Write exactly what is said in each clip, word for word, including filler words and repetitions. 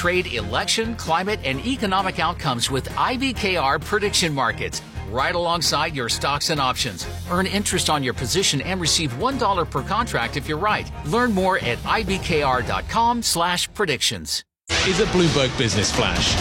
trade, election, climate, and economic outcomes with I B K R prediction markets, right alongside your stocks and options. Earn interest on your position and receive one dollar per contract if you're right. Learn more at ibkr.com slash predictions. Is a Bloomberg Business Flash.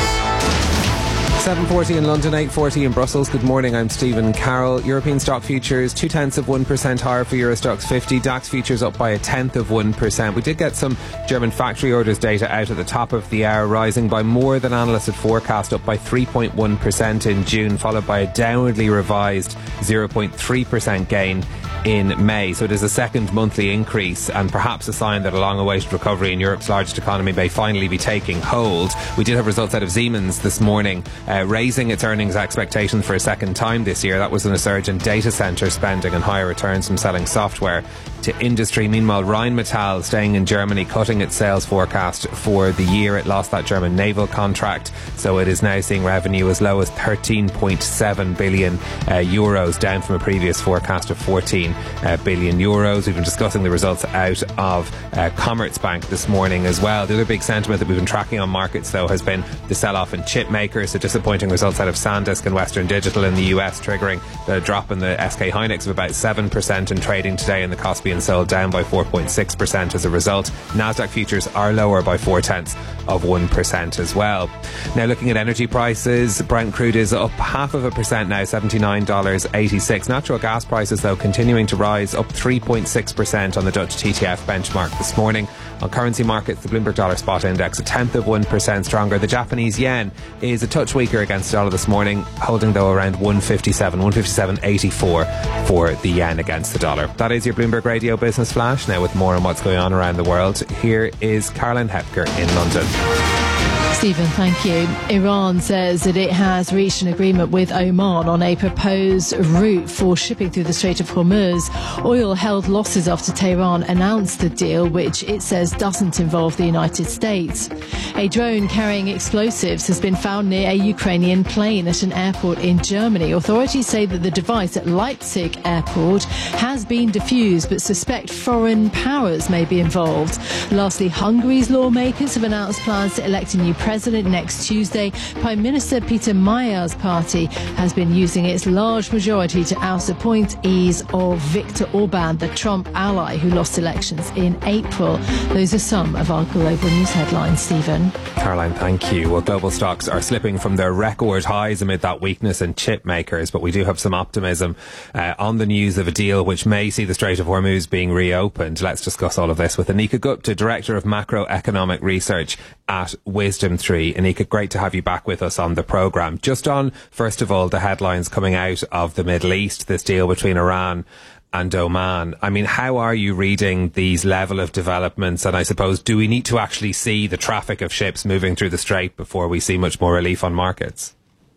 seven forty in London, eight forty in Brussels. Good morning, I'm Stephen Carroll. European stock futures two tenths of one percent higher for Euro Stoxx fifty. DAX futures up by a tenth of one percent. We did get some German factory orders data out at the top of the hour, rising by more than analysts had forecast, up by three point one percent in June, followed by a downwardly revised zero point three percent gain in May. So it is a second monthly increase and perhaps a sign that a long-awaited recovery in Europe's largest economy may finally be taking hold. We did have results out of Siemens this morning, uh, raising its earnings expectations for a second time this year. That was in a surge in data centre spending and higher returns from selling software to industry. Meanwhile, Rheinmetall, staying in Germany, cutting its sales forecast for the year. It lost that German naval contract, so it is now seeing revenue as low as thirteen point seven billion uh, euros, down from a previous forecast of fourteen uh, billion euros. We've been discussing the results out of uh, Commerzbank this morning as well. The other big sentiment that we've been tracking on markets, though, has been the sell-off in chip makers. So disappointing results out of SanDisk and Western Digital in the U S, triggering the drop in the S K Hynix of about seven percent in trading today, and the Kospi and sold down by four point six percent as a result. Nasdaq futures are lower by four tenths of one percent as well. Now, looking at energy prices, Brent crude is up half of a percent now, seventy-nine dollars eighty-six. Natural gas prices, though, continuing to rise, up three point six percent on the Dutch T T F benchmark this morning. On currency markets, the Bloomberg Dollar Spot Index a tenth of one percent stronger. The Japanese yen is a touch weaker against the dollar this morning, holding though around one fifty-seven, one fifty-seven eighty-four for the yen against the dollar. That is your Bloomberg Radio Business Flash. Now, with more on what's going on around the world, here is Caroline Hepker in London. Stephen, thank you. Iran says that it has reached an agreement with Oman on a proposed route for shipping through the Strait of Hormuz. Oil held losses after Tehran announced the deal, which it says doesn't involve the United States. A drone carrying explosives has been found near a Ukrainian plane at an airport in Germany. Authorities say that the device at Leipzig airport has been defused, but suspect foreign powers may be involved. Lastly, Hungary's lawmakers have announced plans to elect a new president next Tuesday. Prime Minister Peter Mayer's party has been using its large majority to oust appointees of Viktor Orban, the Trump ally who lost elections in April. Those are some of our global news headlines, Stephen. Caroline, thank you. Well, global stocks are slipping from their record highs amid that weakness in chip makers, but we do have some optimism uh, on the news of a deal which may see the Strait of Hormuz being reopened. Let's discuss all of this with Anika Gupta, Director of Macroeconomic Research at Wisdom Tree. Anika, great to have you back with us on the programme. Just on, first of all, the headlines coming out of the Middle East, this deal between Iran and Oman. I mean, how are you reading these level of developments? And I suppose, do we need to actually see the traffic of ships moving through the Strait before we see much more relief on markets?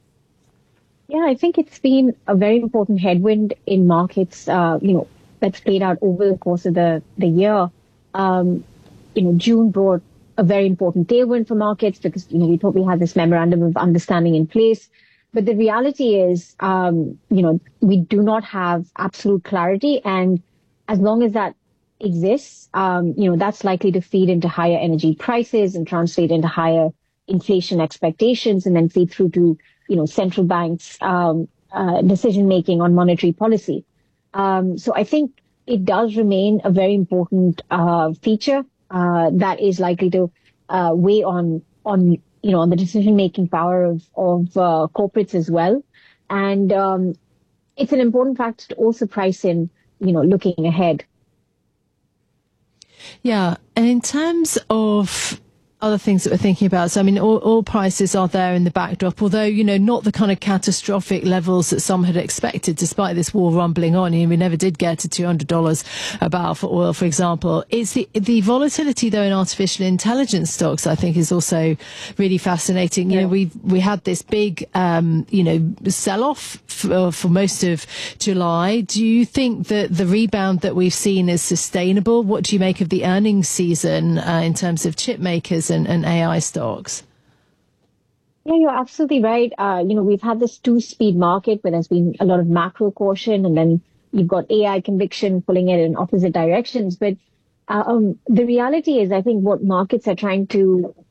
Yeah, I think it's been a very important headwind in markets, uh, you know, that's played out over the course of the, the year. Um, you know, June brought a very important tailwind for markets because, you know, we thought we had this memorandum of understanding in place. But the reality is, um, you know, we do not have absolute clarity. And as long as that exists, um, you know, that's likely to feed into higher energy prices and translate into higher inflation expectations and then feed through to, you know, central banks' um, uh, decision making on monetary policy. Um, so I think it does remain a very important uh, feature uh, that is likely to uh, weigh on on you know on the decision making power of of uh, corporates as well, and um, it's an important factor to also price in, you know, looking ahead. Yeah, and in terms of other things that we're thinking about, so I mean, all, all prices are there in the backdrop, although, you know, not the kind of catastrophic levels that some had expected, despite this war rumbling on. You know, we never did get to two hundred dollars a barrel for oil, for example. It's the, the volatility, though, in artificial intelligence stocks, I think, is also really fascinating. You yeah. know, we we had this big, um, you know, sell-off for, for most of July. Do you think that the rebound that we've seen is sustainable? What do you make of the earnings season uh, in terms of chip makers and, and A I stocks? Yeah, you're absolutely right. Uh, you know, we've had this two-speed market where there's been a lot of macro caution, and then you've got A I conviction pulling it in opposite directions. But uh, um, the reality is, I think what markets are trying to